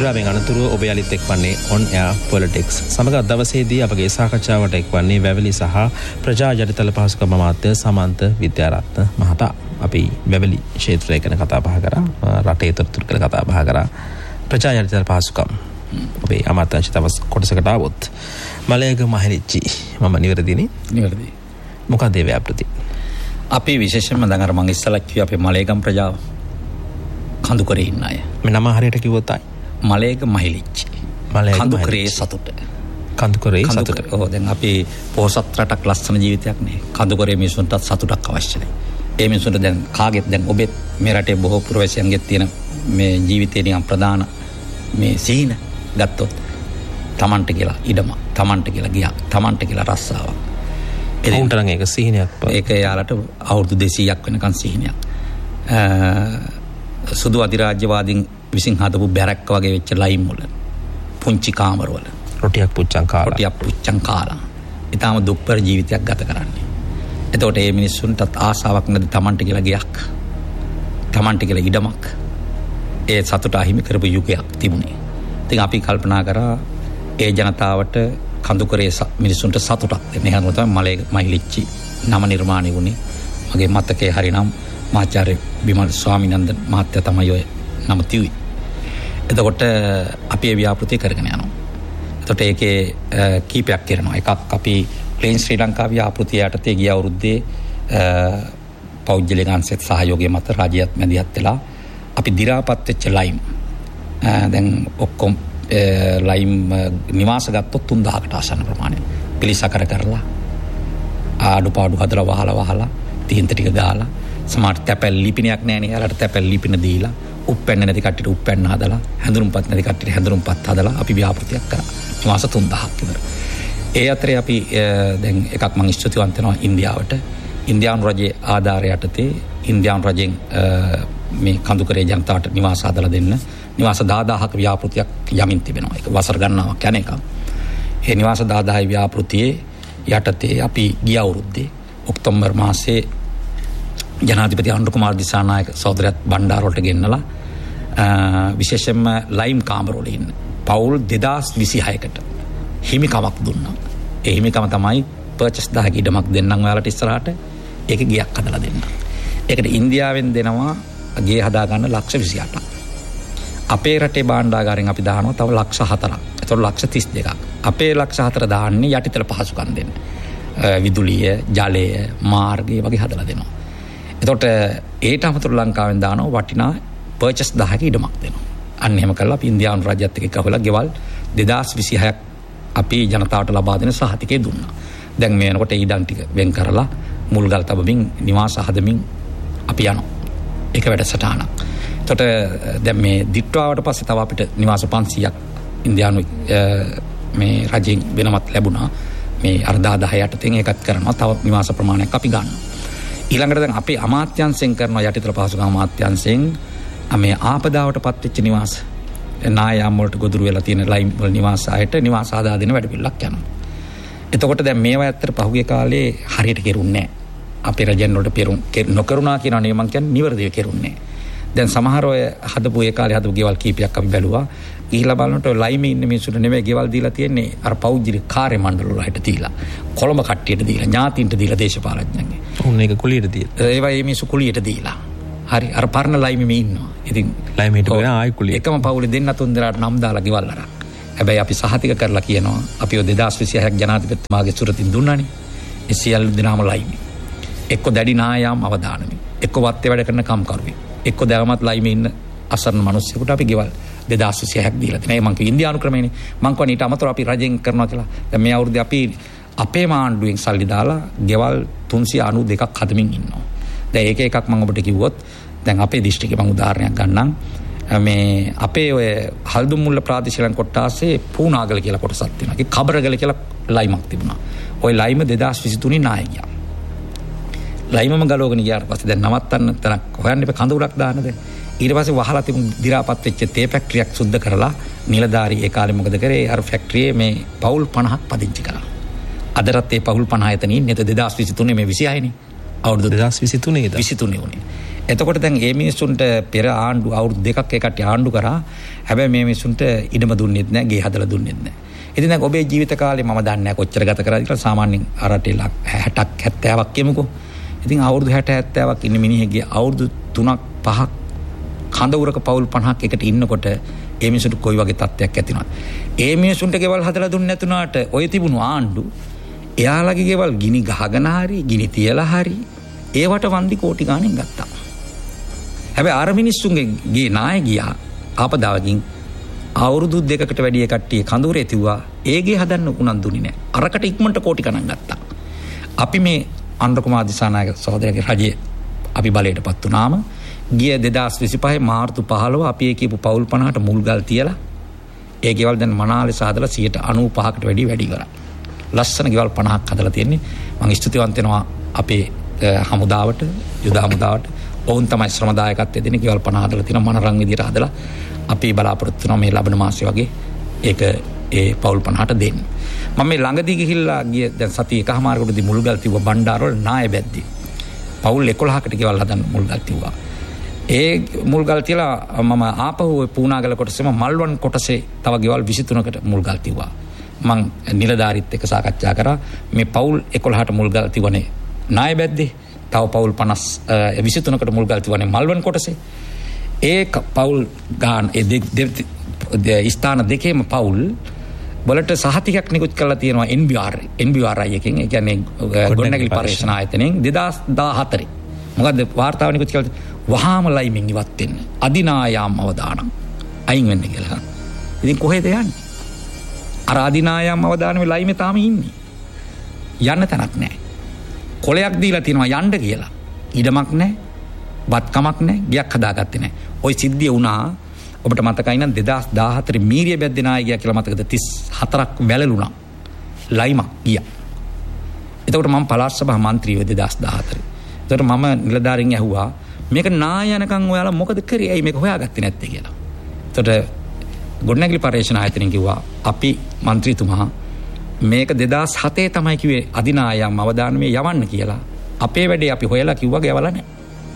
වේලාවෙන් අනතුරුව ඔබ යලිත් එක්වන්නේ on air politics. සමග දවසේදී අපගේ සාකච්ඡාවට එක්වන්නේ වැවලි සහ ප්‍රජා යටිතල පහසුකම් අමාත්‍ය සමන්ත විද්‍යාරත්න මහතා. අපි වැවලි ක්ෂේත්‍රය ගැන කතා බහ කරා, රටේ තොරතුරු ගැන කතා බහ කරා, ප්‍රජා යටිතල පහසුකම් ඔබේ අමාත්‍යාංශ දවස් කොටසකට ආවොත් මලයක මහලිච්චි මම නිවැරදිනේ? නිවැරදි. මොකක්ද ඒ ව්‍යාපෘති? අපි විශේෂයෙන්ම දැන් අර මම ඉස්සලා කිව්වා අපේ මලේගම් ප්‍රජාව කඳුකරේ ඉන්න අය. මේ නම හරියට කිව්වොත් ආයි මලේග මහලිච්චි. කඳුකරේ සතුට. කඳුකරේ සතුට. ඔව් දැන් අපි පොහොසත් රටක් ලස්සන ජීවිතයක් නේ. කඳුකරේ මිනිසුන්ටත් සතුටක් අවශ්‍යයි. ඒ මිනිසුන්ට දැන් කාගෙත් දැන් ඔබෙත් මේ රටේ බොහෝ පුරවැසියන්ගෙත් තියෙන මේ ජීවිතේ නිකන් ප්‍රධාන මේ සිහින ගත්තොත් තමන්ට කියලා ඉඩම, තමන්ට කියලා ගියක්, තමන්ට කියලා රස්සාවක්. එතනට නම් ඒක සිහිනයක්. ඒක යාලට අවුරුදු 200ක් වෙනකන් සිහිනයක්. සුදු අධිරාජ්‍යවාදීන් විසින් හදපු බැරක්ක වගේ වෙච්ච ලයිම් වල පුංචි කාමරවල රොටියක් පුච්චන් කාලා ඊටාම දුක්පර ජීවිතයක් ගත කරන්නේ. එතකොට මේ මිනිස්සුන්ටත් ආසාවක් නැති තමන්ට කියලා ගියක්, තමන්ට කියලා ඉඩමක්, ඒ සතුට අහිමි කරපු යුගයක් තිබුණේ. ඉතින් අපි කල්පනා කරා ඒ ජනතාවට කඳුකරේ මිනිස්සුන්ට සතුටක් දෙන්න. එහෙනම් තමයි මලේ මහිලිච්චි නම නිර්මාණය වුණේ. මගේ මතකයේ හරිනම් මාචාර්ය බිමල් ස්වාමිනන්දන් මහත්තයා තමයි ඔය නම තියුවේ. එතකොට අපි ඒ ව්‍යාපෘතිය කරගෙන යනවා. එතකොට ඒකේ කීපයක් කරනවා. එකක් අපි ප්ලේන් ශ්‍රී ලංකා ව්‍යාපෘතිය යටතේ ගිය අවුරුද්දේ පෞද්ගලික අංශෙත් සහයෝගය මත රාජ්‍යයත් මැදිහත් වෙලා අපි දි รา පත් වෙච්ච ලයිම් දැන් ඔක්කොම ලයිම් නිවාස ගත්තොත් 3000කට ආසන්න ප්‍රමාණයක් පිළිසකර කරලා ආඩුපාඩු හදලා වහලා තිහින්ත ටික ගාලා සමහර තැපැල් ලිපිනයක් නැණේ යාලට තැපැල් ලිපින දීලා උප්පැන්න නැති කට්ටියට උප්පැන්න හදලා හැඳුනුම්පත් නැති කට්ටියට හැඳුනුම්පත් හදලා අපි ව්‍යාපෘතියක් කරා නිවාස 3000ක් විතර. ඒ අතරේ අපි දැන් එකක් මම ස්තුතිවන්ත වෙනවා ඉන්දියාවට. ඉන්දියානු රජයේ ආධාරය යටතේ ඉන්දියානු රජෙන් මේ කඳුකරේ ජනතාවට නිවාස හදලා දෙන්න නිවාස 10000ක ව්‍යාපෘතියක් යමින් තිබෙනවා. ඒක වසර ගණනාවක් යන එකක්. ඒ නිවාස 10000 ව්‍යාපෘතියේ යටතේ අපි ගිය අවුරුද්දේ ඔක්තෝබර් මාසයේ ජනාධිපති අනුර කුමාර දිසානායක සහෝදරයත් බණ්ඩාර වලට ගෙන්නලා විශේෂයෙන්ම ලයිම් කාමරවල ඉන්න පවුල් 2026කට හිමිකමක් දුන්නා. ඒ හිමිකම තමයි පර්චස් 1000ක ඉඩමක් දෙන්නම් ඔයාලට ඉස්සරහට. ඒක ගියක් හදලා දෙන්න. ඒකට ඉන්දියාවෙන් දෙනවා ගේ හදා ගන්න ලක්ෂ 28ක්. අපේ රටේ භාණ්ඩාගාරයෙන් අපි දානවා තව ලක්ෂ 4ක්. ඒතකොට ලක්ෂ 32ක්. අපේ ලක්ෂ 4 දාන්නේ යටිතල පහසුකම් දෙන්න. විදුලිය, ජලය, මාර්ගය වගේ හදලා දෙනවා. එතකොට ඒට අමතරව ලංකාවෙන් දානවා වටිනා පර්චස් 10ක ඉඩමක් දෙනවා. අන්න එහෙම කරලා අපි ඉන්දියානු රාජ්‍යයත් එක්ක එකවලා ගෙවල් 2026ක් අපි ජනතාවට ලබා දෙන සහතිකය දුන්නා. දැන් මේ වෙනකොට ඊඩම් ටික වෙන් කරලා මුල්ගල් තබමින් නිවාස හදමින් අපි යනවා. ඒක වැඩසටහනක්. එතකොට දැන් මේ දිට්ටුවාවට පස්සේ තව අපිට නිවාස 500ක් ඉන්දියානු මේ රජයෙන් වෙනමත් ලැබුණා. මේ අර 10000 යටතෙන් ඒකත් කරනවා. තව නිවාස ප්‍රමාණයක් අපි ගන්නවා. ඊළඟට දැන් අපේ අමාත්‍යාංශයෙන් කරනවා යටිතල පහසුකම් අමාත්‍යාංශයෙන් මේ ආපදාවට පත් වෙච්ච නිවාස නායම් වලට ගොදුරු වෙලා තියෙන ලයිම් වල නිවාස ආයත නිවාස ආදා දෙන වැඩ පිළිලක් යනවා. එතකොට දැන් මේවා ඇත්තට පහුගිය කාලේ හරියට කෙරුන්නේ නැහැ. අපේ රජයන් වලට පෙරුම් නොකරුණා කියනවා නේ මම කියන්නේ නිවැරදිව කෙරුන්නේ නැහැ. දැන් සමහර අය හදපු ඒ කාලේ හදපු ගෙවල් කීපයක් අපි බැලුවා. ගිහිලා බලනකොට ලයිමේ ඉන්න මිනිස්සුන්ට නෙමෙයි ගෙවල් දීලා තියෙන්නේ අර පෞද්ගලික කාර්ය මණ්ඩල වලට දීලා. කොළඹ කට්ටියට දීලා, ඥාතින්ට දීලා දේශපාලඥයන්ගේ. උන් ඒක කුලියට දීලා. ඒවා මේ මිනිස්සු කුලියට දීලා. හරි අර පරණ ලයිමේ ඉන්නවා. ඉතින් ලයිම හිටපු ආයි කුලිය. එකම පවුලේ දෙන්න තුන් දෙනාට නම් දාලා ගෙවල් අරන්. හැබැයි අපි සහතික කරලා කියනවා අපි 2026ක් ජනාධිපතිතුමාගේ සුරතින් දුන්නානේ. ඒ සියලු දෙනාම ලයිමේ. එක්ක දැඩි නායම් අවදානමි. එක්ක වත්තේ වැඩ කරන කම්කරුවෝ. එක්ක දැවමත් ලයිමේ ඉන්න අසරණ මිනිස්සුන්ට අපි ගෙවල් 2026ක් දීලා තියෙනවා. මම කිය ඉන්දියානු ක්‍රමයනේ. මම කියන්නේ ඊට අමතරව අපි රජෙන් කරනවා කියලා. දැන් මේ අවුරුද්දේ අපි අපේ මාණ්ඩුවෙන් සල්ලි දාලා ගෙවල් 392ක් හදමින් ඉන්නවා. දැන් ඒක එකක් මම ඔබට කිව්වොත් දැන් අපේ දිස්ත්‍රික්කේ මම උදාහරණයක් ගන්නම්. මේ අපේ ඔය හල්දුම්මුල්ල ප්‍රාදේශීය කොට්ටාසේ පූනාගල කියලා කොටසක් තියෙනවා. ඒක කබරගල කියලා ලයිමක් තිබුණා. ওই ලයිම 2023 නායකයා. ලයිමම ගලවගෙන ගියාට පස්සේ දැන් නවත්තන්න තරක් හොයන්න එපා කඳුරක් දාන්න දැන්. ඊට පස්සේ වහලා තිබුණු දි รา පත් වෙච්ච තේ ෆැක්ටරියක් සුද්ධ කරලා නිලධාරී ඒ කාලේ මොකද කරේ අර ෆැක්ටරියේ මේ පවුල් 50ක් පදිංචි කරා. අදටත් ඒ පවුල් 50 එතන ඉන්නේ 2023 මේ 26 නේ. අවුරුදු 2023 23 උනේ. එතකොට දැන් මේ මිනිස්සුන්ට පෙර ආණ්ඩු අවුරුදු දෙකක් එකට ආණ්ඩු කරා. හැබැයි මේ මිනිස්සුන්ට ඉඩම දුන්නෙත් නැහැ, ගේ හදලා දුන්නෙත් නැහැ. ඉතින් දැන් ඔබේ ජීවිත කාලේ මම දන්නේ නැහැ කොච්චර ගත කරාද කියලා. සාමාන්‍යයෙන් අරටේ 60ක් 70ක් කියමුකෝ. ඉතින් අවුරුදු 60 70ක් ඉන්න මිනිහෙක්ගේ අවුරුදු 3ක් 5ක් කඳවුරක පවුල් 50ක් එකට ඉන්නකොට ඒ මිනිසුන්ට කොයි වගේ තත්ත්වයක් ඇති වෙනවද? ඒ මිනිසුන්ට ගෙවල් හදලා දුන්නේ නැතුණාට ඔය තිබුණු ආණ්ඩු එයාලගේ ගෙවල් ගිනි ගහගෙන හරි ගිනි තියලා හරි ඒවට වන්දි කෝටි ගාණෙන් ගත්තා. හැබැයි අර මිනිස්සුන්ගේ ගේ නායකයා ආපදාවකින් අවුරුදු දෙකකට වැඩි කට්ටිය කඳුරේ තිව්වා. ඒගේ හදන්න උනන් දුන්නේ නැහැ. අරකට ඉක්මනට කෝටි ගණන් ගත්තා. අපි මේ අනුර කුමාර දිසානායක සහෝදරයාගේ රජයේ අපි බලයටපත් වුණාම ගිය 2025 මාර්තු 15 අපි ඒ කියපු පවුල් 50ට මුල්ගල් තියලා ඒ ගෙවල් දැන් මනාලේ සාදලා 95%කට වැඩි කරා. ලස්සන ගෙවල් 50ක් හදලා තියෙන්නේ. මම ස්තුතිවන්ත වෙනවා අපේ හමුදාවට, යුද හමුදාවට. ඔවුන් තමයි ශ්‍රම දායකත්වයේ දෙන ගෙවල් 50 හදලා තියෙනවා මනරං විදියට හදලා. අපි බලාපොරොත්තු වෙනවා මේ ලබන මාසෙ වගේ ඒක ඒ පවුල් 50ට දෙන්න. මම මේ ළඟදී ගිහිල්ලා ගිය දැන් සතිය එකමාරකටදී මුල්ගල් තිව්ව බණ්ඩාරවල නායබැද්දි. පවුල් 11කට ගෙවල් හදන්න මුල්ගල් තිව්වා. ඒ මුල්ගල් තියලා මම ආපහු පූනාගල කොටසේම මල්වන් කොටසේ තව ගෙවල් 23කට මුල්ගල් තිව්වා. මං නිලධාරීත් එක්ක සාකච්ඡා කරා මේ පවුල් 11ට මුල්ගල් තිවනේ නායබැද්දේ. තව පවුල් 23කට මුල්ගල් තිවනේ මල්වන් කොටසේ. ඒ පවුල් ගාන ඒ ස්ථාන දෙකේම පවුල් වලට සහතිකයක් නිකුත් කරලා තියෙනවා NBRI එකෙන්. ඒ කියන්නේ ගොඩනැගිලි පරීක්ෂණ ආයතනයෙන් 2014. මොකද්ද වාර්තාව නිකුත් කළේ? වහාම ලයිමින් ඉවත් වෙන්න. අදිනායාම් අවදානම් අයින් වෙන්න කියලා. ඉතින් කොහෙද යන්නේ? අර අදිනායාම් අවදානමේ ලයිමේ තාම ඉන්නේ. යන්න තැනක් නැහැ. කොලයක් දීලා තිනවා යන්න කියලා. ඉඩමක් නැහැ. බත්කමක් නැහැ. ගියක් හදාගත්තේ නැහැ. ওই සිද්ධිය වුණා ඔබට මතකයි නම් 2014 මීරිය බැද්දේ නායකයා කියලා මතකද 34ක් වැළලුණා. ලයිමක් ගියා. එතකොට මම පළාත් සභා මන්ත්‍රීව 2014. එතකොට මම නිලධාරීන් ඇහුවා මේක නායනකම් ඔයාලා මොකද කරේ? ඇයි මේක හොයාගත්තේ නැත්තේ කියලා. එතකොට ගොඩනැගිලි පරීක්ෂණ ආයතනයෙන් කිව්වා අපි മന്ത്രിතුමා මේක 2007 තමයි කිව්වේ අදිනායම් අවදානමේ යවන්න කියලා. අපේ වැඩේ අපි හොයලා කිව්වා ගෙවලා නැහැ.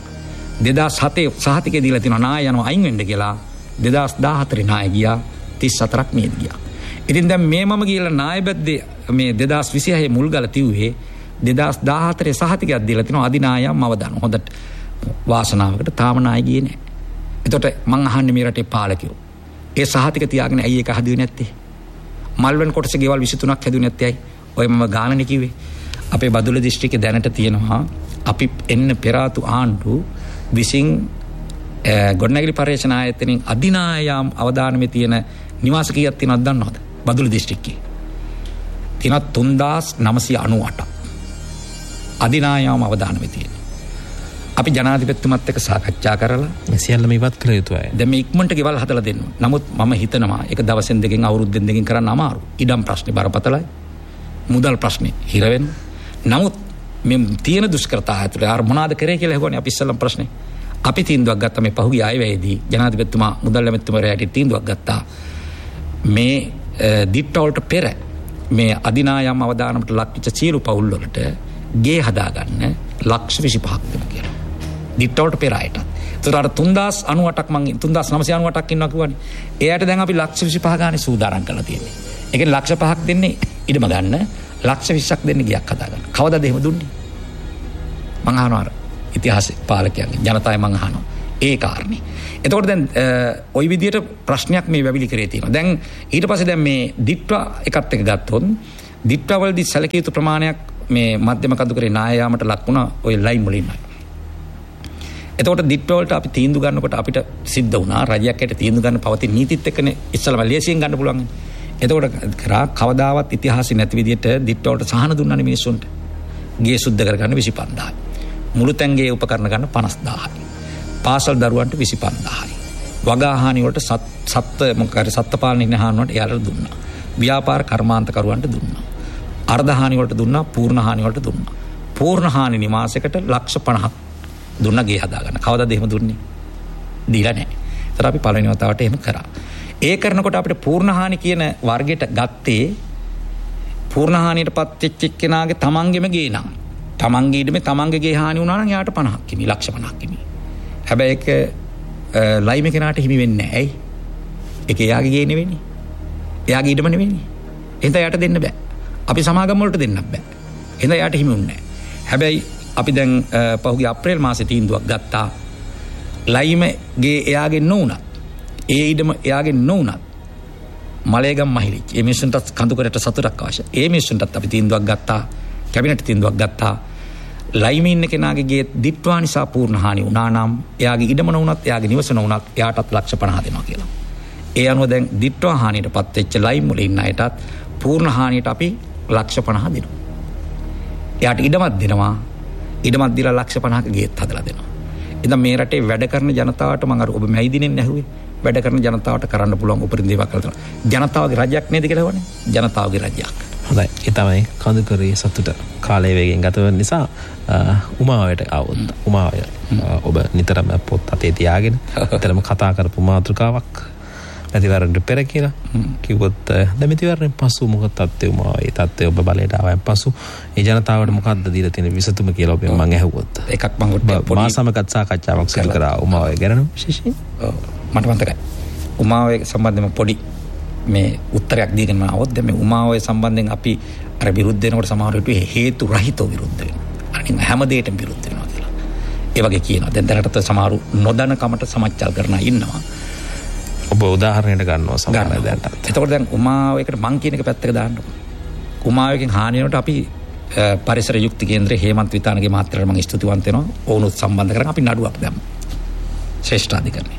2007 සහතිකේ දීලා තියෙනවා නාය යනවා අයින් වෙන්න කියලා. 2014 නාය ගියා 34ක් මේද ගියා. ඉතින් දැන් මේ මම ගිහලා නායබද්දේ මේ 2026 මුල්ගල තිව්වේ 2014 සහතිකයක් දීලා තිනවා අදිනායම් අවදාන. හොඳට වාසනාවකට තාම නාය ගියේ නැහැ. එතකොට මං අහන්නේ මේ රටේ පාලකයෝ ඒ සහතික තියාගෙන ඇයි ඒක හදුවේ නැත්තේ? මල්වන් කොටසේ ගෙවල් 23ක් හැදුවේ නැත්තේ ඇයි? ඔය මම ගානනේ කිව්වේ. අපේ බදුල්ල දිස්ත්‍රික්කේ දැනට තියෙනවා අපි එන්න පෙර ආතු ආණ්ඩු විසින් ගොඩනැගිලි පරීක්ෂණ ආයතනයෙන් අදිනායම් අවදානමේ තියෙන නිවාස කීයක් තියෙනවද දන්නවද? බදුල්ල දිස්ත්‍රික්කේ තියෙනවා 3998ක් අදිනායම් අවදානමේ තියෙන. අපි ජනාධිපතිතුමත් එක්ක සාකච්ඡා කරලා සියල්ලම ඉවත් කළ යුතුයි. දැන් මේ ඉක්මනට ගෙවල් හදලා දෙන්න. නමුත් මම හිතනවා ඒක දවසෙන් දෙකෙන් අවුරුද්දෙන් දෙකකින් කරන්න අමාරු. ඉඩම් ප්‍රශ්නේ බරපතලයි. මුදල් ප්‍රශ්නේ හිර වෙන. නමුත් මේ තියෙන දුෂ්කරතා ඇතුළේ ආර මොනවාද කරේ කියලා හොගෝනේ අපි ඉස්සෙල්ලම ප්‍රශ්නේ. අපි තීන්දුවක් ගත්තා මේ පහුගිය ආයවැයේදී ජනාධිපතිතුමා මුදල් ඇමතිතුමාට තීන්දුවක් ගත්තා. මේ දිට්ටවලට පෙර මේ අදිනායම් අවදානමට ලක්විච්ච සියලු පවුල් වලට ගේ හදාගන්න ලක්ෂ 25ක් දෙන්න කියලා. දිට්ටවලට පෙර ආයතන. ඒතර අර 3098ක් මං 3998ක් ඉන්නවා කිව්වනේ. එයාට දැන් අපි ලක්ෂ 25 ගානේ සූදානම් කරලා තියෙන්නේ. ඒ කියන්නේ ලක්ෂ 5ක් දෙන්නේ ඉඩම ගන්න, ලක්ෂ 20ක් දෙන්නේ ගියක් හදාගන්න. කවදාද එහෙම දුන්නේ? මං අහනවා ඉතිහාසයේ පාලකයන්ගේ ජනතාවයි මං අහනවා. ඒ කාරණේ. එතකොට දැන් ওই විදියට ප්‍රශ්නයක් මේ වැවිලි කරේ තියෙනවා. දැන් ඊට පස්සේ දැන් මේ දිට්වා එකත් එක ගත්තොත් දිට්වා වලදී සැලකිය යුතු ප්‍රමාණයක් මේ මධ්‍යම කඳුකරේ නාය යාමට ලක් වුණා ওই ලයින් වලින්. එතකොට දිට්වා වලට අපි තීන්දුව ගන්නකොට අපිට සිද්ධ වුණා රජයක් ඇට තීන්දුව ගන්න පවතින නීතිත් එක්කනේ ඉස්සලම ලේසියෙන් ගන්න පුළුවන්. එතකොට කරා කවදාවත් ඉතිහාසෙ නැති විදියට දිට්වා වලට සහන දුන්නානේ මිනිස්සුන්ට. ගේ සුද්ධ කරගන්න 25000යි. මුළු තැන්ගේ උපකරණ ගන්න 50000යි. පාසල් දරුවන්ට 25000යි. වගාහානි වලට සත්ත්ව පාලන ඉන්නහාන වලට එයාලට දුන්නා. ව්‍යාපාර කර්මාන්ත කරුවන්ට දුන්නා. අර්ධ හානි වලට දුන්නා, පූර්ණ හානි වලට දුන්නා. පූර්ණ හානි නිවාසයකට ලක්ෂ 50ක් දුන්නා ගේ හදාගන්න. කවදාද එහෙම දුන්නේ? දීලා නැහැ. ඒතර අපි පළවෙනි වතාවට එහෙම කරා. ඒ කරනකොට අපිට පූර්ණ හානි කියන වර්ගයට ගත්තේ පූර්ණ හානියටපත් වෙච්ච කෙනාගේ තමන්ගේම ගේ නම්. තමන්ගේ ඉඩමේ තමන්ගේ ගේ හානි වුණා නම් එයාට 50ක් කිමි, ලක්ෂ 50ක් කිමි. හැබැයි ඒක ලයිම කෙනාට හිමි වෙන්නේ නැහැ. ඇයි? ඒක එයාගේ ගේ නෙවෙයි. එයාගේ ඊටම නෙවෙයි. එහෙනම් යාට දෙන්න බෑ. අපි සමාගම් වලට දෙන්නත් බෑ. එහෙනම් යාට හිමි වුන්නේ නැහැ. හැබැයි අපි දැන් පහුගිය අප්‍රේල් මාසේ තීන්දුවක් ගත්තා. ලයිමගේ එයාගේ නොඋනත් ඒ ඊටම එයාගේ නොඋනත් මලේගම් මහිලිච් ඒ මිනිස්සුන්ට කඳුකරට සතුටක් අවශ්‍යයි. ඒ මිනිස්සුන්ටත් අපි තීන්දුවක් ගත්තා. කැබිනට් තීන්දුවක් ගත්තා. ලයිම ඉන්න කෙනාගේ ගේ දිට්වා නිසා පූර්ණ හානි වුණා නම් එයාගේ ඉඩම නොඋනත් එයාගේ නිවස නොඋනත් එයාටත් ලක්ෂ 50 දෙනවා කියලා. ඒ අනුව දැන් දිට්වා හානියටපත් වෙච්ච ලයිම් වල ඉන්න අයටත් පූර්ණ හානියට අපි ලක්ෂ 50 දෙනවා. එයාට ඉඩමක් දෙනවා. ඉඩමක් දීලා ලක්ෂ 50ක ගේත් හදලා දෙනවා. ඉතින් මේ රටේ වැඩ කරන ජනතාවට මම අර ඔබ මැයි දිනෙන් ඇහුවේ වැඩ කරන ජනතාවට කරන්න පුළුවන් උපරිම දේවල් කරලා තියෙනවා. ජනතාවගේ රජයක් නේද කියලා හවනේ. ජනතාවගේ රජයක්. හොඳයි. ඒ තමයි කඳුකරේ සතුට කාලය වේගෙන් ගත වෙන නිසා උමාවයට ආවොත් උමාවය ඔබ නිතරම පොත් අතේ තියාගෙන නිතරම කතා කරපු මාතෘකාවක් මැතිවරණයට පෙර කියලා කිව්වොත් දැන් මැතිවරණයෙන් පසු මොකද තත්ත්වය උමාවේ තත්ත්වය ඔබ බලයට ආවයන් පසු ඒ ජනතාවට මොකද්ද දීලා තියෙන විසතුම කියලා ඔබ මම ඇහුවොත් එකක් මම පොඩි මා සමගත් සාකච්ඡාවක් සිදු කරා උමාවේ ගැන විශේෂයෙන් මට මතකයි උමාවේ සම්බන්ධව පොඩි මේ උත්තරයක් දීගෙන මම આવොත් දැන් මේ උමාවේ සම්බන්ධයෙන් අපි අර විරුද්ධ වෙනකොට සමහර විට හේතු රහිතව විරුද්ධ වෙනවා. අනිත් හැම දෙයකටම විරුද්ධ වෙනවා කියලා. ඒ වගේ කියනවා. දැන් දැනට සමහරු නොදන්න කමට සමච්චල් කරන ඉන්නවා. ඔබ උදාහරණයක් ගන්නවා සමහර දැන්ට. එතකොට දැන් උමාවේකට මං කියන එක පැත්තක දාන්න. උමාවේකින් හානි වෙනකොට අපි පරිසර යුක්ති කේන්ද්‍රයේ හේමන්ත විතානගේ මහත්තයාට මම ස්තුතිවන්ත වෙනවා. ඕනොත් සම්බන්ධ කරගෙන අපි නඩුවක් දැම්මා. ශ්‍රේෂ්ඨාධිකරණය.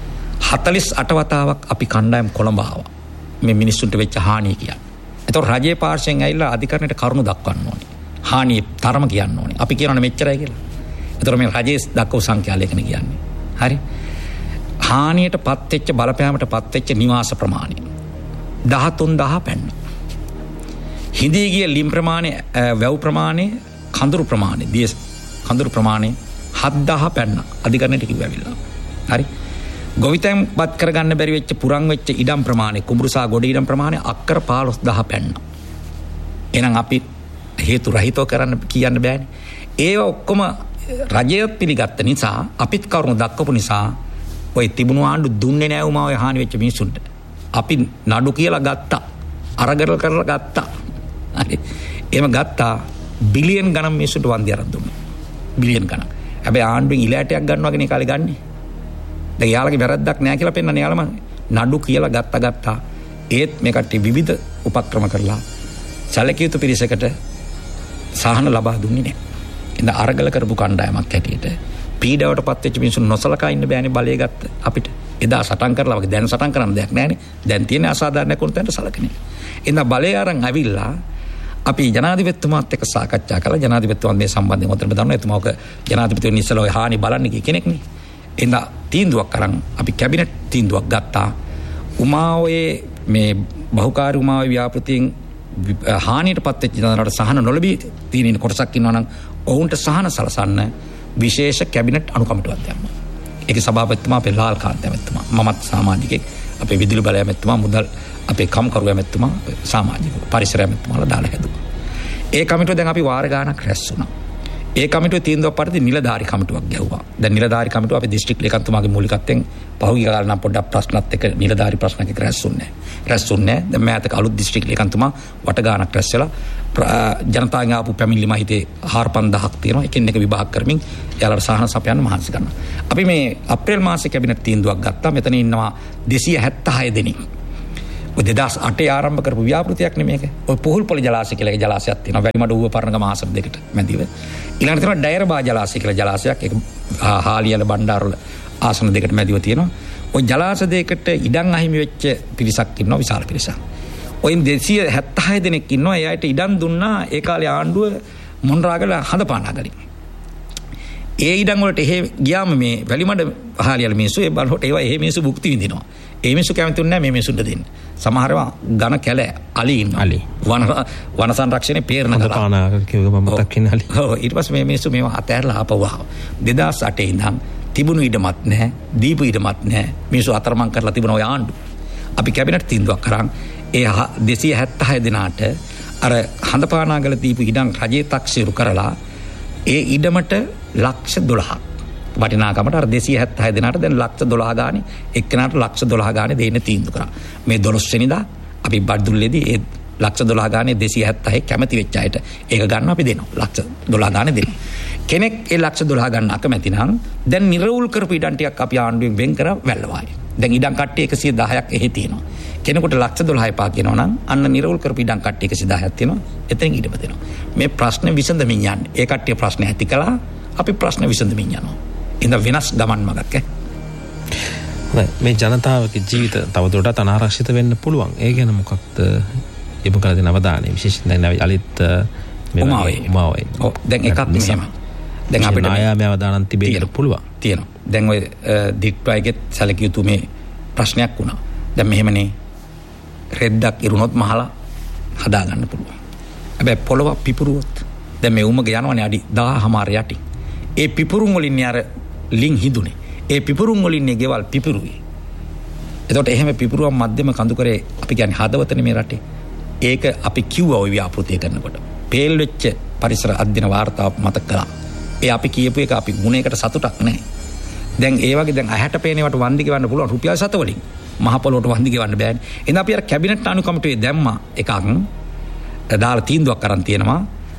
48 වතාවක් අපි කණ්ඩායම් කොළඹ ආවා. මේ මිනිස්සුන්ට වෙච්ච හානිය කියන්නේ. එතකොට රජයේ පාර්ශ්වයෙන් ඇවිල්ලා අධිකරණයට කරුණු දක්වන්න ඕනේ. හානිය තරම කියන්න ඕනේ. අපි කියනවනේ මෙච්චරයි කියලා. එතකොට මේ රජයේ දක්වපු සංඛ්‍යා ලේඛන කියන්නේ. හරි. හානියටපත් වෙච්ච බලපෑමටපත් වෙච්ච නිවාස ප්‍රමාණය 13000 පැන්න. හිඳී ගිය ලිම් ප්‍රමාණය, වැව් ප්‍රමාණය, කඳුරු ප්‍රමාණය, දිය කඳුරු ප්‍රමාණය 7000 පැන්න. අධිකරණයට කිව්වවිලා. හරි. ගොවිතැන්පත් කරගන්න බැරි වෙච්ච පුරන් වෙච්ච ඉඩම් ප්‍රමාණය, කුඹුරුසා ගොඩ ඉඩම් ප්‍රමාණය අක්කර 15000 පැන්න. එහෙනම් අපි හේතු රහිතව කරන්න කියන්න බෑනේ. ඒව ඔක්කොම රජය පිළිගත්ත නිසා අපිත් කරුණු දක්වපු නිසා ඔය තිබුණු ආණ්ඩු දුන්නේ නැහැ උමාවේ හානි වෙච්ච මිනිස්සුන්ට. අපි නඩු කියලා ගත්තා. අරගල කරලා ගත්තා. හරි. එහෙම ගත්තා බිලියන් ගණන් මිනිස්සුන්ට වන්දි අරන් දුන්නා. බිලියන් ගණන්. හැබැයි ආණ්ඩුවෙන් ඉලෑටයක් ගන්නවා කියන කාලේ ගන්නේ. දැන් යාළගේ වැරද්දක් නැහැ කියලා පෙන්නන්නේ යාළම නඩු කියලා ගත්තා. ඒත් මේ කට්ටිය විවිධ උපක්‍රම කරලා සැලකිය යුතු පිරිසකට සහන ලබා දුන්නේ නැහැ. ඉතින් අරගල කරපු කණ්ඩායමක් හැටියට පීඩාවටපත් වෙච්ච මිනිස්සුන් නොසලකා ඉන්න බෑනේ බලය ගත්ත අපිට. එදා සටන් කරලා වගේ දැන් සටන් කරන්න දෙයක් නැහැනේ. දැන් තියෙන අසාධාරණ කොන්තෙන්ට සලකන්නේ. ඉතින් බලය අරන් ඇවිල්ලා අපි ජනාධිපතිතුමාත් එක්ක සාකච්ඡා කළා. ජනාධිපතිතුමා මේ සම්බන්ධයෙන් උත්තර දෙනවා. එතුමා ඔක ජනාධිපතිතුමනි ඉස්සලා ඔය හානි බලන්න කිය කෙනෙක් නේ. එඳා තීන්දුවක් අරන් අපි කැබිනට් තීන්දුවක් ගත්තා. උමාවේ මේ බහුකාර්ය උමාවේ ව්‍යාපෘතියෙන් හානියටපත් වෙච්ච ජනතාවට සහන නොලැබී තියෙන කොටසක් ඉන්නවා නම් ඔවුන්ට සහන සලසන්න විශේෂ කැබිනට් අනුකම්පිටුවක් දැම්මා. ඒකේ සභාපතිතුමා අපේ ලාල්කාන්ත ඇමතුමා, මමත් සමාජිකෙක්, අපේ විදුලි බලය ඇමතුමා, මුදල් අපේ කම්කරු ඇමතුමා, සමාජික පරිසර ඇමතුමාලා දාලා හැදුවා. ඒ කමිටුව දැන් අපි වාර ගානක් රැස් වුණා. ඒ කමිටුවේ තීන්දුවක් පරිදි නිලධාරි කමිටුවක් ගැහුවා. දැන් නිලධාරි කමිටුව අපේ දිස්ත්‍රික් ලේකම්තුමාගේ මූලිකත්වයෙන් පහුගිය කාලේ නම් පොඩ්ඩක් ප්‍රශ්නත් එක්ක නිලධාරි ප්‍රශ්නක් එක්ක රැස්ුන්නේ. දැන් මෑතක අලුත් දිස්ත්‍රික් ලේකම්තුමා වට ගානක් රැස් වෙලා ජනතාවගෙන් ආපු පැමිණිලි මහිතේ 4000ක් තියෙනවා. එකින් එක විභාග කරමින් එයාලට සහන සපයන්න මහන්සි ගන්නවා. අපි මේ අප්‍රේල් මාසේ කැබිනට් තීන්දුවක් ගත්තා. මෙතන ඉන්නවා 276 දෙනෙක්. ඔය 2008 ආරම්භ කරපු ව්‍යාපෘතියක් නෙමේක. ඔය පුහුල්පොළ ජලාශය කියලා එක ජලාශයක් තියෙනවා. වැලිමඩ ඌව පරණගම ආසන දෙකට මැදිව. ඊළඟට තියෙනවා ඩයරබා ජලාශය කියලා ජලාශයක්. ඒක හාලියල බණ්ඩාරවල ආසන දෙකට මැදිව තියෙනවා. ඔය ජලාශ දෙකට ඉඩම් අහිමි වෙච්ච පිරිසක් ඉන්නවා, විශාල පිරිසක්. ඔයින් 276 දෙනෙක් ඉන්නවා. එයාට ඉඩම් දුන්නා ඒ කාලේ ආණ්ඩුව මොණරාගල හඳපානාගලින්. ඒ ඉඩම් වලට එහෙ ගියාම මේ වැලිමඩ හාලියල මිනිස්සු ඒ බලහොට ඒවා එහෙ මිනිස්සු භුක්ති විඳිනවා. ඒ මිනිස්සු කැමතිුන්නේ නැහැ මේ මිනිස්සුන්ට දෙන්න. සමහරවා ඝන කැල අලි ඉන්නවා. අලි. වන සංරක්ෂණේ පේරන කරා. පානාක කිව්ව මම මතක් වෙන අලි. ඔව් ඊට පස්සේ මේ මිනිස්සු මේවා අතහැරලා ආපුවා. 2008 ඉඳන් තිබුණු ඉඩමත් නැහැ, දීපු ඉඩමත් නැහැ. මිනිස්සු අතරමං කරලා තිබුණ ඔය ආණ්ඩු. අපි කැබිනට් තීන්දුවක් කරන් ඒ 276 දෙනාට අර හඳපානාගල දීපු ඉඩම් රජයේ තක්සේරු කරලා ඒ ඉඩමට ලක්ෂ 12ක් වටිනාකමට අර 276 දෙනාට දැන් ලක්ෂ 12 ගානේ එක්කෙනාට ලක්ෂ 12 ගානේ දෙන්න තීන්දුව කරා. මේ 12 වෙනිදා අපි බඩුල්ලේදී ඒ ලක්ෂ 12 ගානේ 276 කැමති වෙච්ච අයට ඒක ගන්න අපි දෙනවා. ලක්ෂ 12 ගානේ දෙනවා. කෙනෙක් ඒ ලක්ෂ 12 ගන්න අකමැති නම් දැන් නිර්වුල් කරපු ඉඩම් ටිකක් අපි ආණ්ඩුවෙන් වෙන් කර වැල්ලවායි. දැන් ඉඩම් කට්ටිය 110ක් එහි තියෙනවා. කෙනෙකුට ලක්ෂ 12 එපා කියනවා නම් අන්න නිර්වුල් කරපු ඉඩම් කට්ටිය 110ක් තියෙනවා. එතෙන් ඉඩම දෙනවා. මේ ප්‍රශ්න විසඳමින් යන්නේ. ඒ කට්ටිය ප්‍රශ්න ඇති කළා අපි ප්‍රශ්න විසඳමින් යනවා. ඉතින් වෙනස් ගමන් මගක් මේ ජනතාවගේ ජීවිත තවදුරටත් අනාරක්ෂිත වෙන්න පුළුවන්. ඒ ගැන මොකක්ද යොමු කළ දෙන අවධානය විශේෂයෙන් දැන් අලිත් උමාවේ. ඔව් දැන් එකක් මෙහෙම. දැන් අපිට ආයාමයේ අවධානම් තිබෙන්න පුළුවන්. තියෙනවා. දැන් ඔය දිට්ටුවයිගෙත් සැලකිය යුතු මේ ප්‍රශ්නයක් වුණා. දැන් මෙහෙමනේ රෙද්දක් ඉරුණොත් මහලා හදා ගන්න පුළුවන්. හැබැයි පොළව පිපුරුවොත් දැන් මේ උමග යනවනේ අඩි 1000මාර යටි. ඒ පිපුරුම් වලින් අර ලින් හිදුනේ. ඒ පිපුරුම් වලින් ගෙවල් පිපුරුවේ. එතකොට එහෙම පිපුරුම් මැදම කඳුකරේ අපි කියන්නේ හදවතනේ මේ රටේ. ඒක අපි කිව්වා ওই ව්‍යාපෘතිය කරනකොට. පේල් වෙච්ච පරිසර අධ්‍යයන වාර්තාව මතක කළා. ඒ අපි කියපු එක අපි ගුණයකට සතුටක් නැහැ. දැන් ඒ වගේ දැන් ඇහැට පේනවට වන්දි ගෙවන්න පුළුවන් රුපියල් 7 වලින්. මහ පොළොවට වන්දි ගෙවන්න බෑනේ. එහෙනම් අපි අර කැබිනට් අනු කමිටුවේ දැම්මා එකක් දාලා තීන්දුවක් අරන් තියෙනවා.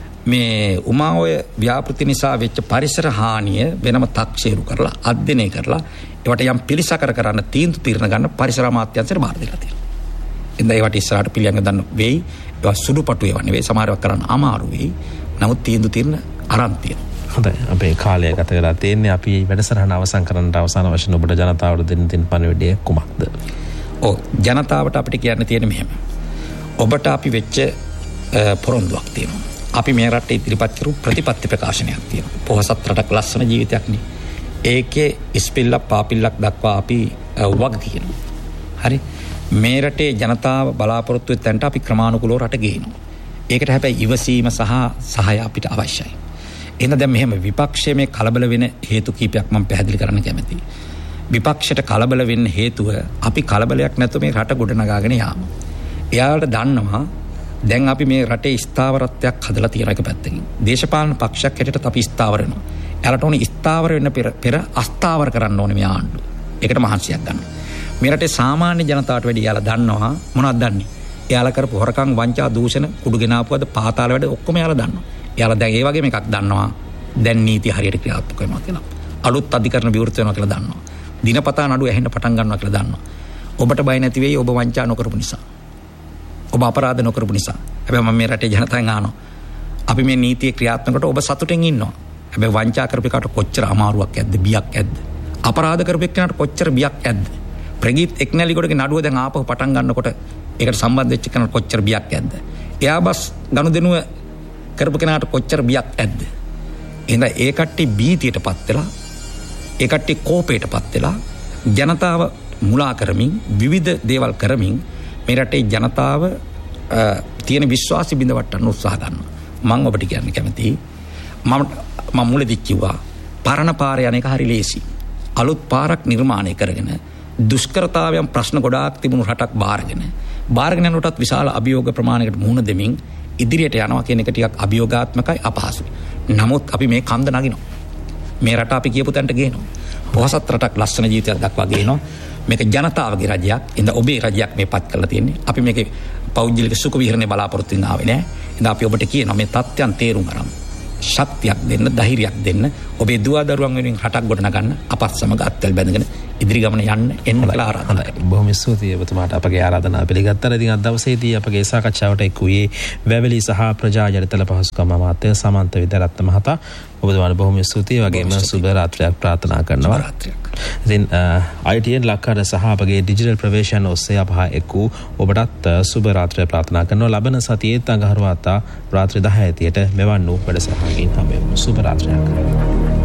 මේ උමාඔය ව්‍යාපෘති නිසා වෙච්ච පරිසර හානිය වෙනම තක්සේරු කරලා අධ්‍යයනය කරලා ඒවට යම් පිළිසකර කරන්න තීන්දුව తీරන ගන්න පරිසර අමාත්‍යාංශයට බාර දීලා තියෙනවා. ඉතින් ඒවට ඉස්සරහට පිළියම් ගන්න වෙයි. ඒවා සුළුපටු ඒවා නෙවෙයි සමහරවක් කරන්න අමාරු වෙයි. නමුත් තීන්දුව తీරන අරන් තියෙනවා. හොඳයි. අපේ කාලය ගත වෙලා තියෙන්නේ. අපි වැඩසටහන අවසන් කරන්න අවසාන වශයෙන් ඔබට ජනතාවට දෙන්න පණිවිඩය කුමක්ද? ඔව් ජනතාවට අපිට කියන්න තියෙන්නේ මෙහෙම. ඔබට අපි වෙච්ච පොරොන්දුවක් තියෙනවා. අපි මේ රටේ ඉදිරිපත් කරු ප්‍රතිපත්ති ප්‍රකාශනයක් තියෙනවා. පොහොසත් රටක් ලස්සන ජීවිතයක් නේ. ඒකේ ඉස්පිල්ලක් පාපිල්ලක් දක්වා අපි වග කියනවා. හරි. මේ රටේ ජනතාව බලාපොරොත්තු වෙන තැනට අපි ක්‍රමානුකූලව රට ගේනවා. ඒකට හැබැයි ඉවසීම සහාය අපිට අවශ්‍යයි. එහෙනම් දැන් මෙහෙම විපක්ෂයේ මේ කලබල වෙන හේතු කීපයක් මම පැහැදිලි කරන්න කැමතියි. විපක්ෂයට කලබල වෙන්න හේතුව අපි කලබලයක් නැතුව මේ රට ගොඩනගාගෙන යාම. එයාලට දන්නවා දැන් අපි මේ රටේ ස්ථාවරත්වයක් හදලා තියෙන එක පැත්තකින්. දේශපාලන පක්ෂයක් හැටියට අපි ස්ථාවර වෙනවා. එයාලට ඕනේ ස්ථාවර වෙන්න පෙර අස්ථාවර කරන්න ඕනේ මේ ආණ්ඩුව. ඒකට මහන්සියක් ගන්න. මේ රටේ සාමාන්‍ය ජනතාවට වැඩි එයාලා දන්නවා මොනවද දන්නේ? එයාලා කරපු හොරකම් වංචා දූෂණ කුඩු ගෙනාපුවද පාතාල වැඩ ඔක්කොම එයාලා දන්නවා. එයාලා දැන් ඒ වගේම එකක් දන්නවා. දැන් නීති හරියට ක්‍රියාත්මක වෙනවා කියලා. අලුත් අධිකරණ විවෘත වෙනවා කියලා දන්නවා. දිනපතා නඩු ඇහෙන්න පටන් ගන්නවා කියලා දන්නවා. ඔබට බය නැති වෙයි ඔබ වංචා නොකරපු නිසා. ඔබ අපරාධ නොකරපු නිසා. හැබැයි මම මේ රටේ ජනතාවෙන් අහනවා. අපි මේ නීතිය ක්‍රියාත්මකට ඔබ සතුටින් ඉන්නවා. හැබැයි වංචා කරපු එකට කොච්චර අමාරුවක් ඇද්ද බියක් ඇද්ද? අපරාධ කරපු එකට කොච්චර බියක් ඇද්ද? ප්‍රගීත් එක්නැලිගොඩගේ නඩුව දැන් ආපහු පටන් ගන්නකොට ඒකට සම්බන්ධ වෙච්ච කෙනාට කොච්චර බියක් ඇද්ද? එයා බස් ගනුදෙනුව කරපු කෙනාට කොච්චර බියක් ඇද්ද? එහෙනම් ඒ කට්ටිය බීතියටපත් වෙලා ඒ කට්ටිය කෝපයටපත් වෙලා ජනතාව මුලා කරමින් විවිධ දේවල් කරමින් මේ රටේ ජනතාව තියෙන විශ්වාසය බිඳවට්ටන්න උත්සාහ කරනවා. මම ඔබට කියන්න කැමතියි. මම මුලදී කිව්වා පරණ පාර යන එක හරි ලේසි. අලුත් පාරක් නිර්මාණය කරගෙන දුෂ්කරතාවයන් ප්‍රශ්න ගොඩාක් තිබුණු රටක් බාරගෙන යනකොටත් විශාල අභියෝග ප්‍රමාණයකට මුහුණ දෙමින් ඉදිරියට යනවා කියන එක ටිකක් අභියෝගාත්මකයි අපහසුයි. නමුත් අපි මේ කන්ද නගිනවා. මේ රට අපි කියපු තැනට ගේනවා. පොහොසත් රටක් ලස්සන ජීවිතයක් දක්වා ගේනවා. මේක ජනතාවගේ රජයක්. ඉතින් ඔබේ රජයක් මේ පත් කරලා තියෙන්නේ. අපි මේකේ පෞද්ගලික සුඛ විහරණේ බලාපොරොත්තු වෙන ආවේ නෑ. ඉතින් අපි ඔබට කියනවා මේ තත්ත්වයන් තේරුම් අරන් ශක්තියක් දෙන්න, ධෛර්යයක් දෙන්න, ඔබේ දුව දරුවන් වෙනුවෙන් රටක් ගොඩනගන්න අපත් සමග අත්වල බැඳගෙන ඉදිරි ගමන යන්න එන්න කියලා ආරාධනා කරනවා. බොහොම ස්තුතියි ඔබතුමාට අපගේ ආරාධනාව පිළිගත්තා. ඉතින් අද දවසේදී අපගේ සාකච්ඡාවට එක් වූයේ වැවලි සහ ප්‍රජා ජනිතල පහසුකම් අමාත්‍ය සමන්ත විද්‍යාරත්න මහතා. ඔබතුමාට බොහොම ස්තුතියි. වගේම සුබ රාත්‍රියක් ප්‍රාර්ථනා කරනවා. ඉතින් ITN ලක්කඩ සහ අපගේ ඩිජිටල් ප්‍රවේශයන් ඔස්සේ අපහ එක් වූ ඔබටත් සුබ රාත්‍රිය ප්‍රාර්ථනා කරනවා. ලබන සතියේ අඟහරුවාදා රාත්‍රී 10:00 මෙවන් වූ වැඩසටහනකින් හම්බෙමු. සුබ රාත්‍රියක්.